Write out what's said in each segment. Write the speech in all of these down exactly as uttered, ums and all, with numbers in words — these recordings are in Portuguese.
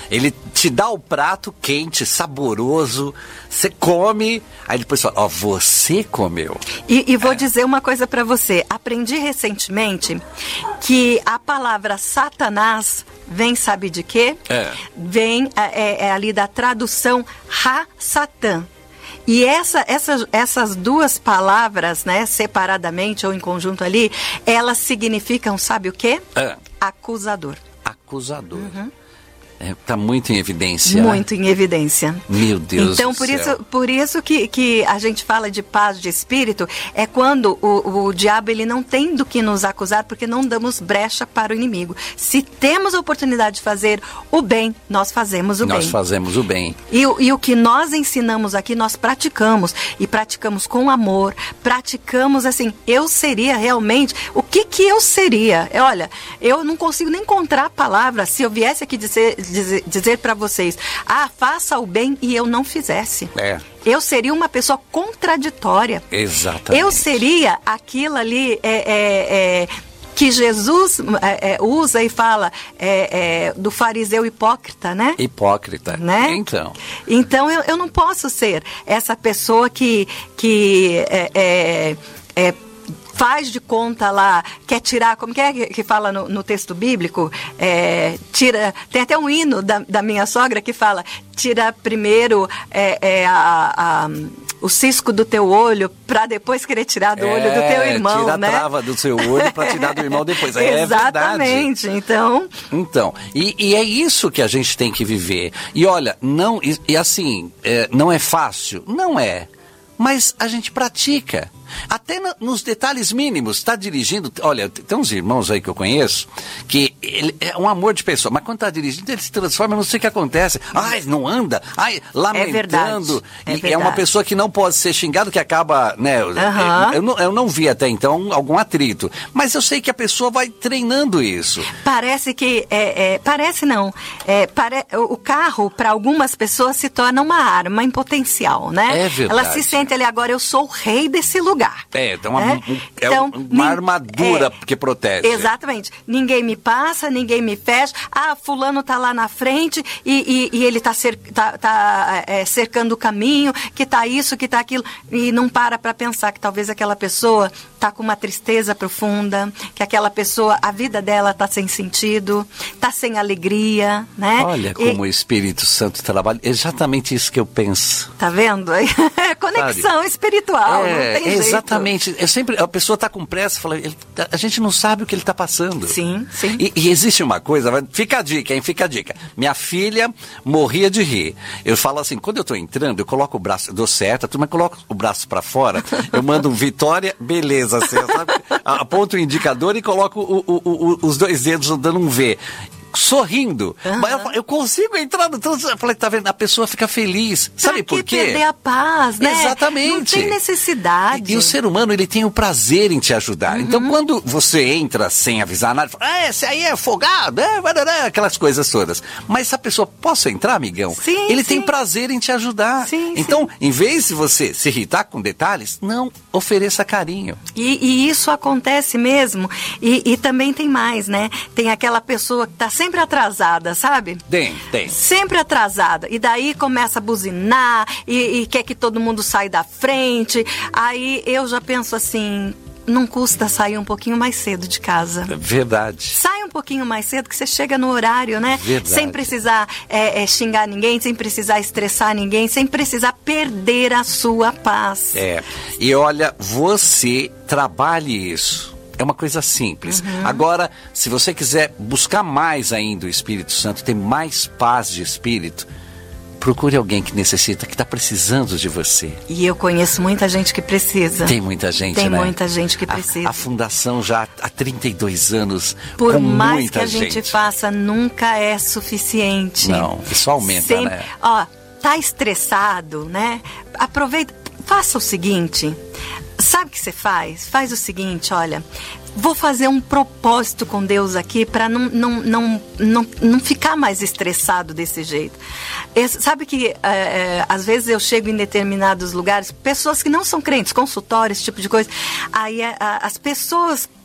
Ele te dá o prato quente, saboroso, você come, aí depois fala, ó, você comeu. E, e vou é. dizer uma coisa pra você. Aprendi recentemente que a palavra Satanás vem, sabe de quê? É. Vem é, é ali da tradução Ha-Satã. E essa, essa, essas duas palavras, né, separadamente ou em conjunto ali, elas significam, sabe o quê? É. Acusador. Acusador. Uhum. É, tá muito em evidência. Muito em evidência. Meu Deus Então, do por céu. isso, por isso que, que a gente fala de paz de espírito, é quando o, o diabo ele não tem do que nos acusar, porque não damos brecha para o inimigo. Se temos a oportunidade de fazer o bem, nós fazemos o nós bem. Nós fazemos o bem. E, o- e o que nós ensinamos aqui, nós praticamos. E praticamos com amor, praticamos assim, eu seria realmente, o que que eu seria? É, Olha, eu não consigo nem encontrar a palavra, se eu viesse aqui dizer, dizer, dizer para vocês, ah, faça o bem e eu não fizesse. É. Eu seria uma pessoa contraditória. Exatamente. Eu seria aquilo ali, é, é, é, que Jesus é, é, usa e fala é, é, do fariseu hipócrita, né? Hipócrita. Né? Então. Então eu, eu não posso ser essa pessoa que, que é, é, é, faz de conta lá, quer tirar, como que é que, que fala no, no texto bíblico? É, tira, tem até um hino da, da minha sogra que fala, tira primeiro é, é, a, a, o cisco do teu olho para depois querer tirar do É, olho do teu irmão, tira né? a trava do seu olho para tirar do irmão depois. É Exatamente, verdade. então... Então, e, e é isso que a gente tem que viver. E olha, não, e, e assim, é, não é fácil? Não é. Mas a gente pratica. Até no, nos detalhes mínimos. Está dirigindo... Olha, tem uns irmãos aí que eu conheço que ele é um amor de pessoa, mas quando está dirigindo ele se transforma, eu não sei o que acontece. Ai, não anda. Ai, lamentando. É verdade. É, e verdade. é uma pessoa que não pode ser xingado, que acaba... né? Uhum. Eu, eu, não, eu não vi até então algum atrito. Mas eu sei que a pessoa vai treinando isso. Parece que, é, é, parece não, é, pare, o carro para algumas pessoas se torna uma arma em potencial, né? É verdade. Ela se sente ali, agora eu sou o rei desse lugar. É, então uma, né? um, é então, uma nin- armadura é, que protege. Exatamente. Ninguém me passa, ninguém me fecha. Ah, fulano tá lá na frente e, e, e ele tá, cer tá, tá é, cercando o caminho, que tá isso, que tá aquilo. E não para para pensar que talvez aquela pessoa tá com uma tristeza profunda, que aquela pessoa, a vida dela tá sem sentido, tá sem alegria, né? Olha E- como o Espírito Santo trabalha. Exatamente isso que eu penso. Tá vendo? É conexão espiritual, É, não tem jeito. exatamente. Eu sempre, a pessoa está com pressa, fala, ele, a gente não sabe o que ele está passando. Sim, sim. E, e existe uma coisa, vai- fica a dica, hein? Fica a dica. Minha filha morria de rir. Eu falo assim, quando eu estou entrando, eu coloco o braço, eu dou certo, a turma coloca o braço para fora, eu mando um Vitória, beleza, assim, sabe? Aponto o indicador e coloco o- o- o- os dois dedos dando um V. Sorrindo. Aham. Mas eu, falo, eu consigo entrar no trânsito. Eu falei, tá vendo? A pessoa fica feliz. Sabe Pra por que quê? perder a paz, né? Exatamente. Não tem necessidade. E, e o ser humano, ele tem o prazer em te ajudar. Uhum. Então, quando você entra sem avisar nada, fala, ah, esse aí é folgado, é, barará", aquelas coisas todas. Mas essa pessoa, posso entrar, amigão? Sim, ele sim. tem prazer em te ajudar. Sim, então, em vez de você se irritar com detalhes, não, ofereça carinho. E, e isso acontece mesmo. E, e também tem mais, né? Tem aquela pessoa que tá sempre atrasada, sabe? Tem, tem. Sempre atrasada. E daí começa a buzinar e, e quer que todo mundo saia da frente. Aí eu já penso assim, não custa sair um pouquinho mais cedo de casa. Verdade. Sai um pouquinho mais cedo que você chega no horário, né? Verdade. Sem precisar é, é, xingar ninguém, sem precisar estressar ninguém, sem precisar perder a sua paz. É. E olha, você trabalhe isso. É uma coisa simples. Uhum. Agora, se você quiser buscar mais ainda o Espírito Santo, ter mais paz de espírito, procure alguém que necessita, que está precisando de você. E eu conheço muita gente que precisa. Tem muita gente, Tem né? muita gente que precisa. A, a fundação já há trinta e dois anos, Por com mais muita que a gente, faça, nunca é suficiente. Não, isso aumenta, Sempre, né? Ó, tá estressado, né? Aproveita, faça o seguinte. Sabe o que você faz? Faz o seguinte, olha, vou fazer um propósito com Deus aqui para não, não, não, não, não ficar mais estressado desse jeito. Esse, sabe que é, é, às vezes eu chego em determinados lugares, pessoas que não são crentes, consultórios, esse tipo de coisa, aí a, a, as pessoas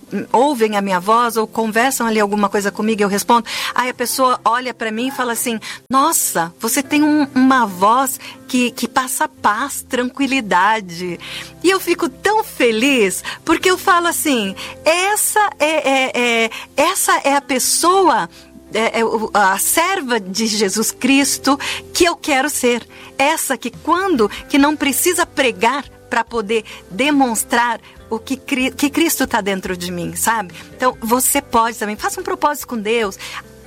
ouvem a minha voz ou conversam ali alguma coisa comigo, eu respondo. Aí a pessoa olha para mim e fala assim: nossa, você tem um, uma voz que, que passa paz, tranquilidade. E eu fico tão feliz, porque eu falo assim, essa é, é, é, essa é a pessoa... É, é, a serva de Jesus Cristo que eu quero ser. Essa que quando que não precisa pregar para poder demonstrar o que, que Cristo está dentro de mim, sabe? Então você pode também, faça um propósito com Deus.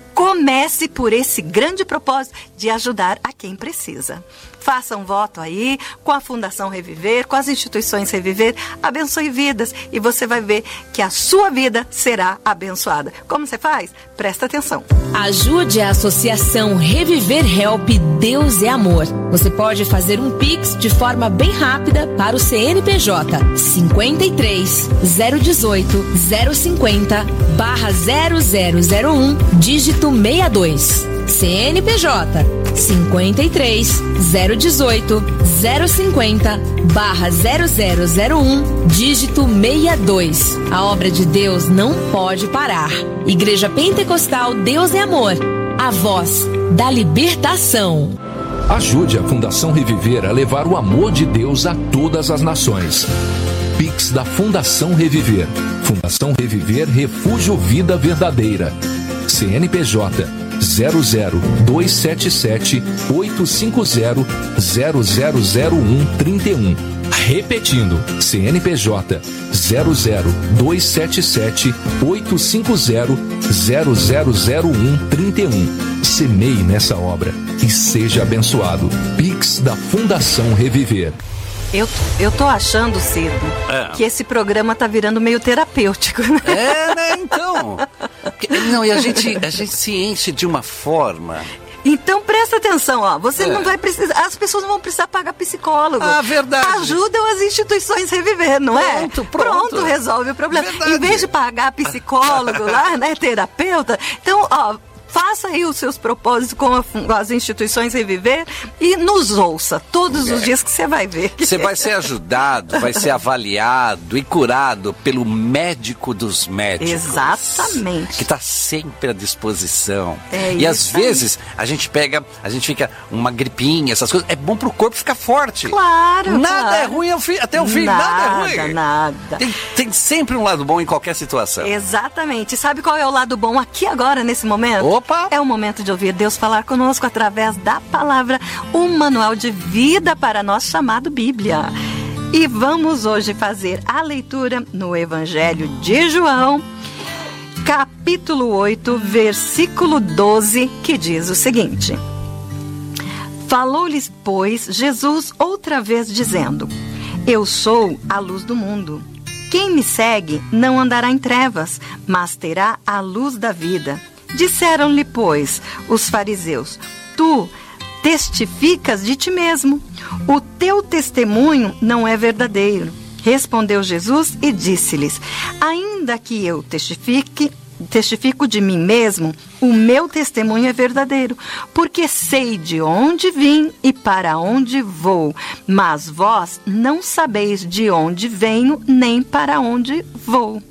Comece por esse grande propósito de ajudar a quem precisa. Faça um voto aí com a Fundação Reviver, com as instituições Reviver, abençoe vidas e você vai ver que a sua vida será abençoada. Como você faz? Presta atenção. Ajude a Associação Reviver Help Deus é Amor. Você pode fazer um Pix de forma bem rápida para o C N P J cinquenta e três, zero dezoito, zero cinquenta, barra zero zero zero um, dígito sessenta e dois. C N P J cinquenta e três, zero dezoito, zero cinquenta, barra zero zero zero um, dígito sessenta e dois. A obra de Deus não pode parar. Igreja Pentecostal Deus é Amor, a voz da libertação. Ajude a Fundação Reviver a levar o amor de Deus a todas as nações. Pix da Fundação Reviver. Fundação Reviver Refúgio Vida Verdadeira. C N P J zero zero dois sete sete oito cinco zero zero zero zero um trinta e um. Repetindo, C N P J zero zero dois sete sete oito cinco zero zero zero zero um trinta e um. Semeie nessa obra e seja abençoado. Pix da Fundação Reviver. Eu, eu tô achando, Cido, é. que esse programa tá virando meio terapêutico, né? É, né? Então. Não, e a gente, a gente se enche de uma forma. Então presta atenção, ó. Você É. não vai precisar, as pessoas não vão precisar pagar psicólogo. Ah, verdade. Ajudam as instituições Reviver, não é? Pronto, pronto. Resolve o problema. Verdade. Em vez de pagar psicólogo lá, né, terapeuta. Então, ó, faça aí os seus propósitos com, a, com as instituições Reviver e nos ouça todos os É. dias que você vai ver. Você vai ser ajudado, vai ser avaliado e curado pelo médico dos médicos. Exatamente. Que está sempre à disposição. É e às isso aí. vezes a gente pega, a gente fica uma gripinha, essas coisas. É bom pro corpo ficar forte. Claro, Nada claro. é ruim ao fim, até o fim, nada, Nada, é ruim. nada. Tem, tem sempre um lado bom em qualquer situação. Exatamente. Sabe qual é o lado bom aqui agora, nesse momento? Opa! É o momento de ouvir Deus falar conosco através da palavra, um manual de vida para nós chamado Bíblia. E vamos hoje fazer a leitura no Evangelho de João, capítulo oito, versículo doze, que diz o seguinte: Falou-lhes, pois, Jesus outra vez dizendo: Eu sou a luz do mundo. Quem me segue não andará em trevas, mas terá a luz da vida. Disseram-lhe, pois, os fariseus: Tu testificas de ti mesmo, o teu testemunho não é verdadeiro. Respondeu Jesus e disse-lhes: Ainda que eu testifique, testifico de mim mesmo, o meu testemunho é verdadeiro, porque sei de onde vim e para onde vou, mas vós não sabeis de onde venho nem para onde vou.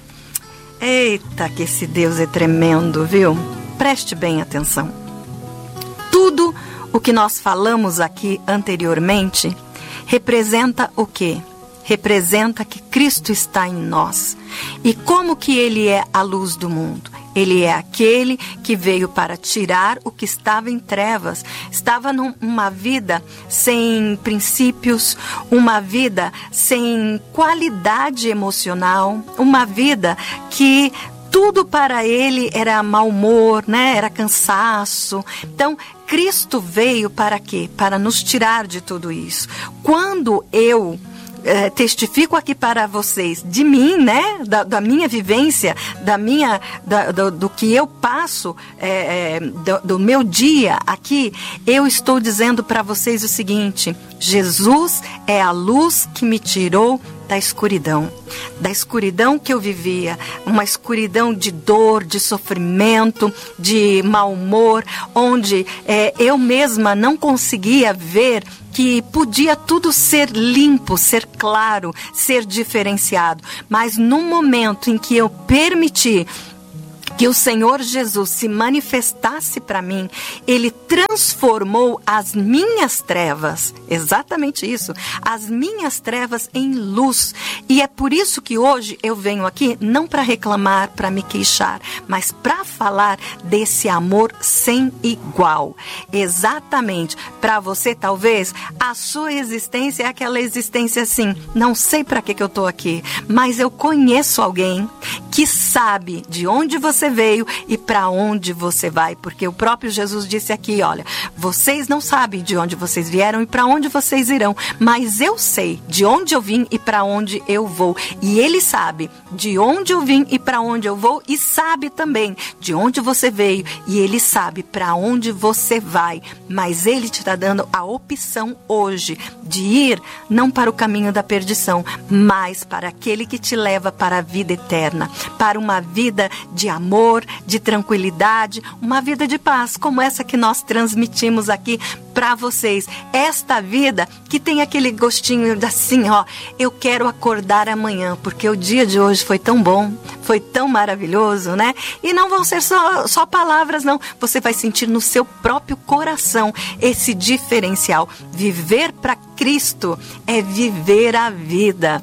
Eita, que esse Deus é tremendo, viu? Preste bem atenção. Tudo o que nós falamos aqui anteriormente representa o quê? Representa que Cristo está em nós. E como que Ele é a luz do mundo? Ele é aquele que veio para tirar o que estava em trevas. Estava numa vida sem princípios, uma vida sem qualidade emocional, uma vida que tudo para ele era mau humor, né? Era cansaço. Então, Cristo veio para quê? Para nos tirar de tudo isso. Quando eu É, testifico aqui para vocês de mim, né, da, da minha vivência, da minha, da, do, do que eu passo, é, é, do, do meu dia aqui, eu estou dizendo para vocês o seguinte: Jesus é a luz que me tirou da escuridão, da escuridão que eu vivia, uma escuridão de dor, de sofrimento, de mau humor, onde é, eu mesma não conseguia ver que podia tudo ser limpo, ser claro, ser diferenciado. Mas no momento em que eu permiti que o Senhor Jesus se manifestasse para mim, Ele transformou as minhas trevas, exatamente isso, as minhas trevas em luz. E é por isso que hoje eu venho aqui, não para reclamar, para me queixar, mas para falar desse amor sem igual. Exatamente, para você talvez, a sua existência é aquela existência assim, não sei para que que eu estou aqui, mas eu conheço alguém que sabe de onde você veio e para onde você vai, porque o próprio Jesus disse aqui, olha, vocês não sabem de onde vocês vieram e para onde vocês irão, mas eu sei de onde eu vim e para onde eu vou, e Ele sabe de onde eu vim e para onde eu vou, e sabe também de onde você veio, e Ele sabe para onde você vai, mas Ele te está dando a opção hoje de ir não para o caminho da perdição, mas para aquele que te leva para a vida eterna, para uma vida de amor, de tranquilidade, uma vida de paz, como essa que nós transmitimos aqui para vocês. Esta vida que tem aquele gostinho assim, ó, eu quero acordar amanhã, porque o dia de hoje foi tão bom, foi tão maravilhoso, né? E não vão ser só, só palavras, não. Você vai sentir no seu próprio coração esse diferencial. Viver para Cristo é viver a vida.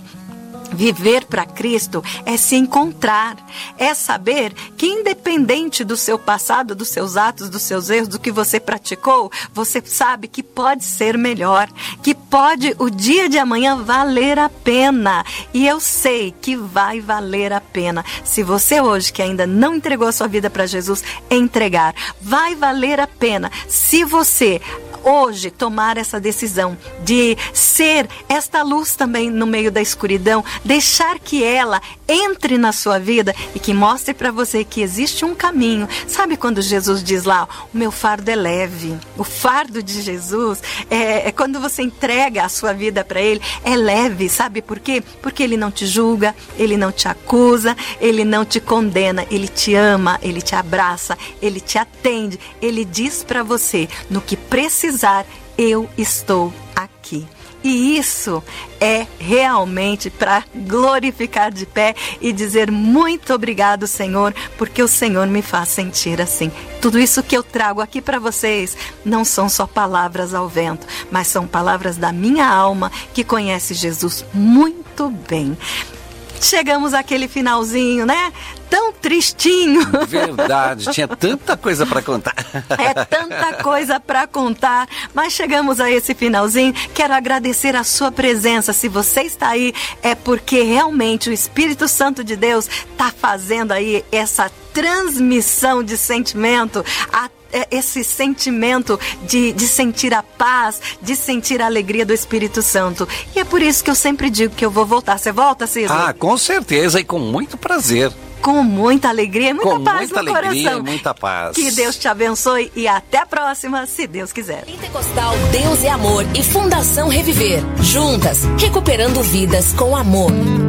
Viver para Cristo é se encontrar, é saber que independente do seu passado, dos seus atos, dos seus erros, do que você praticou, você sabe que pode ser melhor, que pode o dia de amanhã valer a pena. E eu sei que vai valer a pena. Se você hoje que ainda não entregou a sua vida para Jesus, entregar, vai valer a pena. Se você hoje tomar essa decisão de ser esta luz também no meio da escuridão, deixar que ela entre na sua vida e que mostre para você que existe um caminho. Sabe quando Jesus diz lá, o meu fardo é leve? O fardo de Jesus é, é quando você entrega a sua vida para Ele, é leve. Sabe por quê? Porque Ele não te julga, Ele não te acusa, Ele não te condena, Ele te ama, Ele te abraça, Ele te atende, Ele diz para você, no que precisar, eu estou aqui. E isso é realmente para glorificar de pé e dizer muito obrigado, Senhor, porque o Senhor me faz sentir assim. Tudo isso que eu trago aqui para vocês não são só palavras ao vento, mas são palavras da minha alma que conhece Jesus muito bem. Chegamos àquele finalzinho, né? Tão tristinho. Verdade, tinha tanta coisa para contar. É tanta coisa para contar, mas chegamos a esse finalzinho. Quero agradecer a sua presença. Se você está aí, é porque realmente o Espírito Santo de Deus está fazendo aí essa transmissão de sentimento, a esse sentimento de, de sentir a paz, de sentir a alegria do Espírito Santo. E é por isso que eu sempre digo que eu vou voltar. Você volta, Cícero? Ah, com certeza e com muito prazer. Com muita alegria e muita com paz muita no alegria coração. E muita paz. Que Deus te abençoe e até a próxima, se Deus quiser. Pentecostal Deus é Amor e Fundação Reviver. Juntas, recuperando vidas com amor.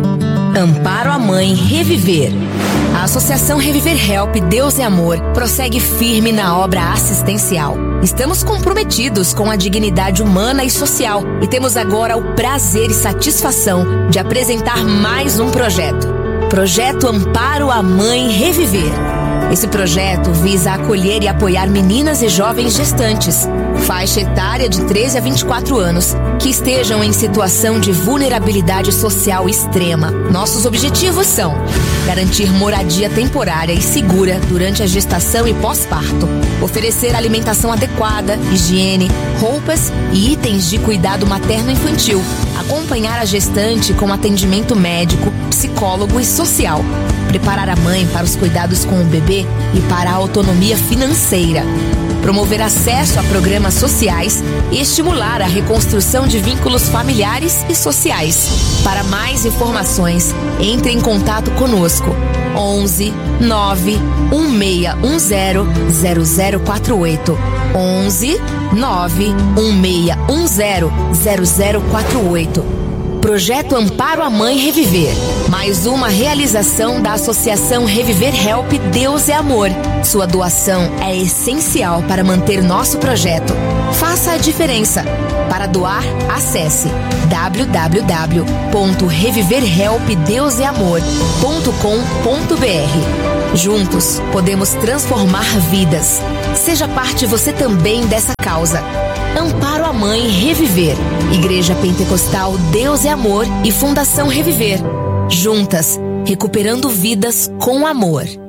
Amparo à Mãe Reviver. A Associação Reviver Help Deus é Amor prossegue firme na obra assistencial. Estamos comprometidos com a dignidade humana e social e temos agora o prazer e satisfação de apresentar mais um projeto. Projeto Amparo à Mãe Reviver. Esse projeto visa acolher e apoiar meninas e jovens gestantes, faixa etária de treze a vinte e quatro anos, que estejam em situação de vulnerabilidade social extrema. Nossos objetivos são garantir moradia temporária e segura durante a gestação e pós-parto, oferecer alimentação adequada, higiene, roupas e itens de cuidado materno-infantil, acompanhar a gestante com atendimento médico, psicólogo e social, preparar a mãe para os cuidados com o bebê e para a autonomia financeira, promover acesso a programas sociais e estimular a reconstrução de vínculos familiares e sociais. Para mais informações, entre em contato conosco. onze nove um seis um zero zero zero quatro oito. onze nove um seis um zero zero zero quatro oito. Projeto Amparo a Mãe Reviver. Mais uma realização da Associação Reviver Help Deus é Amor. Sua doação é essencial para manter nosso projeto. Faça a diferença. Para doar, acesse w w w ponto reviver help deus é amor ponto com ponto b r. Juntos, podemos transformar vidas. Seja parte você também dessa causa. Amparo a Mãe Reviver. Igreja Pentecostal Deus é Amor e Fundação Reviver. Juntas, recuperando vidas com amor.